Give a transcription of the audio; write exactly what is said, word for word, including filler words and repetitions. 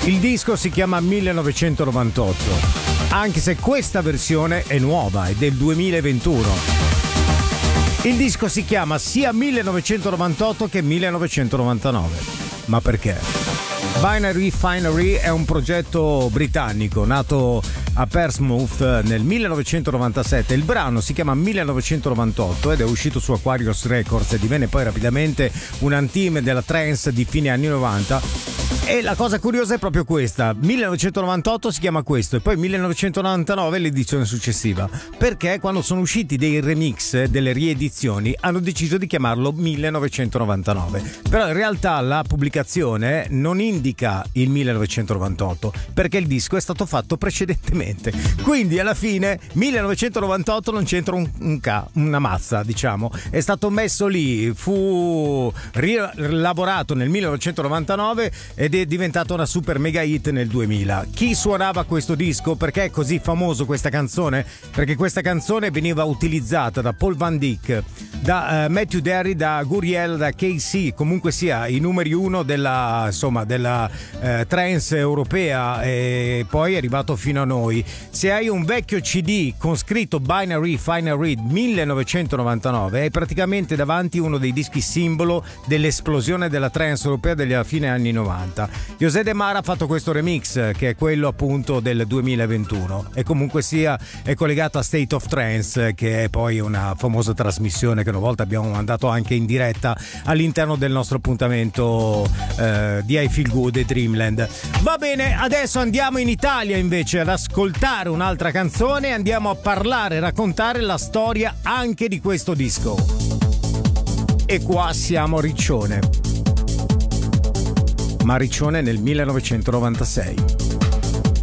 Il disco si chiama millenovecentonovantotto, anche se questa versione è nuova, è del duemilaventuno. Il disco si chiama sia millenovecentonovantotto che millenovecentonovantanove. Ma perché? Binary Finery è un progetto britannico nato a Portsmouth nel millenovecentonovantasette. Il brano si chiama millenovecentonovantotto ed è uscito su Aquarius Records e divenne poi rapidamente un antime della trance di fine anni novanta. E la cosa curiosa è proprio questa: millenovecentonovantotto si chiama questo e poi millenovecentonovantanove l'edizione successiva, perché quando sono usciti dei remix, delle riedizioni, hanno deciso di chiamarlo millenovecentonovantanove. Però in realtà la pubblicazione non indica il millenovecentonovantotto, perché il disco è stato fatto precedentemente, quindi alla fine millenovecentonovantotto non c'entra un, un K, una mazza, diciamo. È stato messo lì, fu rilavorato nel millenovecentonovantanove ed è diventata una super mega hit nel duemila. Chi suonava questo disco? Perché è così famoso questa canzone? Perché questa canzone veniva utilizzata da Paul Van Dyk, da uh, Matthew Derry, da Guriel, da K C, comunque sia i numeri uno della, insomma, della uh, trance europea, e poi è arrivato fino a noi. Se hai un vecchio C D con scritto Binary Finery millenovecentonovantanove, hai praticamente davanti uno dei dischi simbolo dell'esplosione della trance europea della fine anni novanta. José De Mara ha fatto questo remix, che è quello appunto del duemilaventuno, e comunque sia è collegato a State of Trance, che è poi una famosa trasmissione che una volta abbiamo mandato anche in diretta all'interno del nostro appuntamento eh, di I Feel Good e Dreamland. Va bene, adesso andiamo in Italia invece ad ascoltare un'altra canzone, andiamo a parlare, raccontare la storia anche di questo disco. E qua siamo a Riccione. Ma Riccione nel millenovecentonovantasei.